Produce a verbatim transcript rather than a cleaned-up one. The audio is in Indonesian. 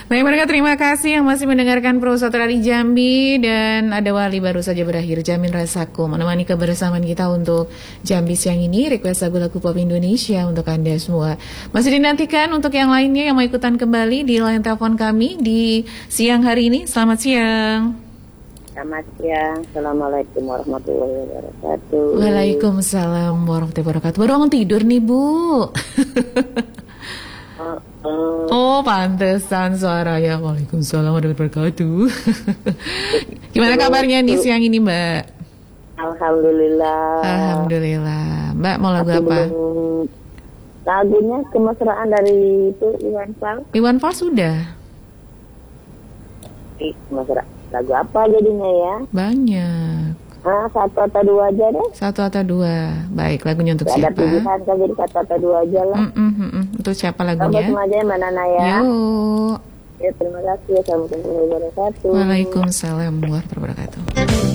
Baik, mereka terima kasih yang masih mendengarkan Pro Satra di Jambi. Dan ada Wali baru saja berakhir, Jamin Rasaku, menemani kebersamaan kita untuk Jambi siang ini. Request lagu-lagu pop Indonesia untuk Anda semua. Masih dinantikan untuk yang lainnya yang mau ikutan kembali di line telepon kami di siang hari ini. Selamat siang. Selamat siang. Assalamualaikum warahmatullahi wabarakatuh. Waalaikumsalam warahmatullahi wabarakatuh. Baru bangun tidur nih, Bu. Uh, uh, Oh, pantesan suaranya. Waalaikumsalam warahmatullahi wabarakatuh. Gimana kabarnya nih siang ini, Mbak? Alhamdulillah. Alhamdulillah. Mbak mau lagu Aku apa? belum- Lagunya Kemesraan dari itu Iwan Fals. Iwan Fals sudah. Ih, Kemesraan. Lagu apa jadinya ya? Banyak. Ah, satu atau dua aja deh. Satu atau dua. Baik, lagunya untuk Gak ada siapa? pilihan kan, jadi satu atau dua aja lah. Mm, mm, mm, mm. Untuk siapa Kamu lagunya? semua aja Mbak Nana ya. Yuk. Ya, terima kasih. Assalamualaikum warahmatullahi wabarakatuh. Waalaikumsalam warahmatullahi wabarakatuh.